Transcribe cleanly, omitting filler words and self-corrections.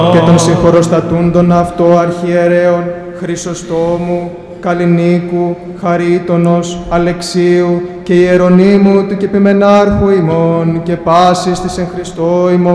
και των συγχωροστατούντων αυτό αρχιερέων Χρυσοστόμου, Καλλινίκου, Χαρίτωνος, Αλεξίου και Ιερονίμου του Κεπιμενάρχου ημών και πάσης της εν Χριστώ ημών